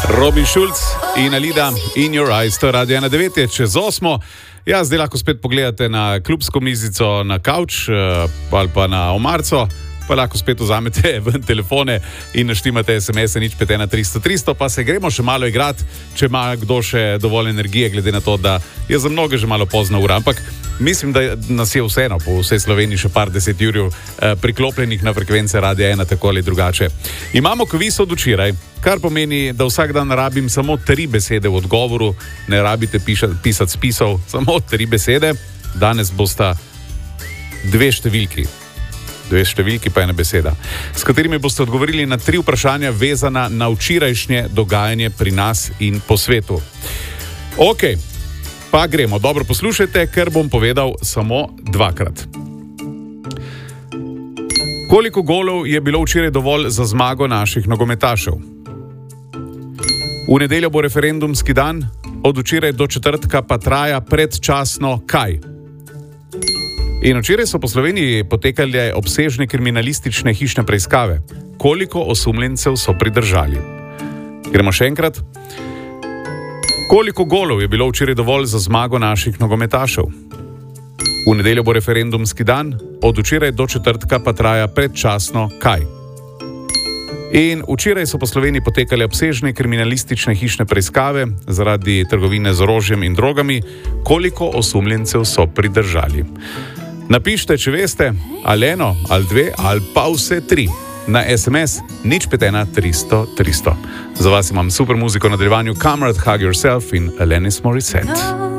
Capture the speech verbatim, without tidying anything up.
Robin Schulz in Alida In Your Eyes, to je Radio ena devet, je čez osmo. Ja, zdaj lahko spet pogledate na klubsko mizico, na kavč ali pa na omarco, pa lahko spet vzamete ven telefone in naštimate es em es-e nič pet ena tristo tristo, pa se gremo še malo igrati, če ima kdo še dovolj energije, glede na to, da je za mnoge že malo pozna ura. Ampak mislim, da nas je vseeno po vsej Sloveniji še par deset jurjev eh, priklopljenih na frekvence Radia ena, tako ali drugače. Imamo kviz od včeraj, kar pomeni, da vsak dan rabim samo tri besede v odgovoru, ne rabite pišati, pisati spisov, samo tri besede. Danes bosta dve številki, dve številki pa ena beseda, s katerimi boste odgovorili na tri vprašanja vezana na včerajšnje dogajanje pri nas in po svetu. Ok. Pa gremo, dobro poslušajte, ker bom povedal samo dvakrat. Koliko golov je bilo včeraj dovolj za zmago naših nogometašev? V nedeljo bo referendumski dan, od včeraj do četrtka pa traja predčasno kaj? In včeraj so po Sloveniji potekale obsežne kriminalistične hišne preiskave. Koliko osumljencev so pridržali? Gremo še enkrat. Koliko golov je bilo včeraj dovolj za zmago naših nogometašev? V nedeljo bo referendumski dan, od včeraj do četrtka pa traja predčasno kaj? In včeraj so po Sloveniji potekale obsežne kriminalistične hišne preiskave zaradi trgovine z orožjem in drogami. Koliko osumljencev so pridržali? Napišite, če veste, ali eno, ali dve, ali pa vse tri. Na es em es nič pet ena tristo tristo. Za vas imam super muziko v nadaljevanju Come Hug Yourself in Alanis Morissette.